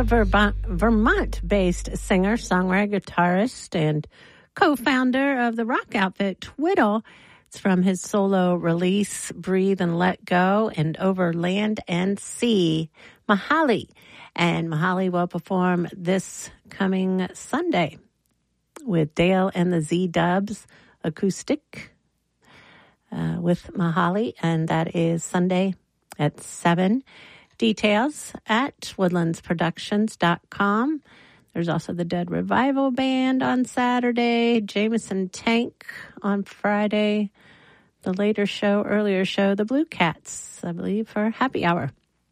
Vermont-based singer, songwriter, guitarist, and co-founder of the rock outfit Twiddle. It's from his solo release, Breathe and Let Go, and Over Land and Sea, Mahali. And Mahali will perform this coming Sunday with Dale and the Z-Dubs acoustic with Mahali, and that is Sunday at 7. Details at woodlandsproductions.com. There's also the Dead Revival Band on Saturday, Jameson Tank on Friday, the earlier show, the Blue Cats, I believe, for happy hour.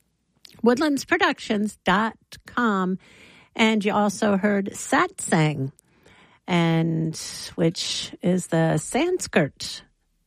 Woodlandsproductions.com. And you also heard Satsang, and which is the Sanskrit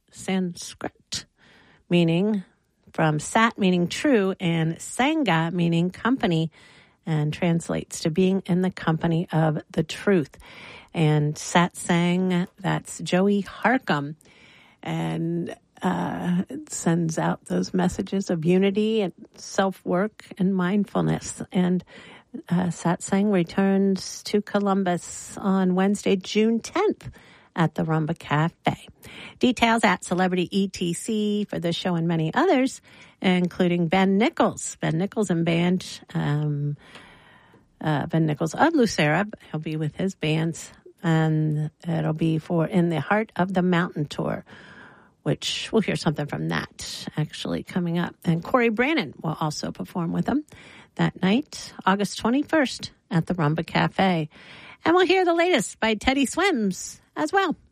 meaning from Sat meaning true and Sangha meaning company, and translates to being in the company of the truth. And Satsang, that's Joey Harcum, and it sends out those messages of unity and self-work and mindfulness. And Satsang returns to Columbus on Wednesday, June 10th at the Rumba Cafe. Details at Celebrity ETC for this show and many others, including Ben Nichols and band, Ben Nichols of Lucera. He'll be with his bands, and it'll be for In the Heart of the Mountain Tour, which we'll hear something from that actually coming up. And Corey Brannon will also perform with them that night, August 21st at the Rumba Cafe. And we'll hear the latest by Teddy Swims as well.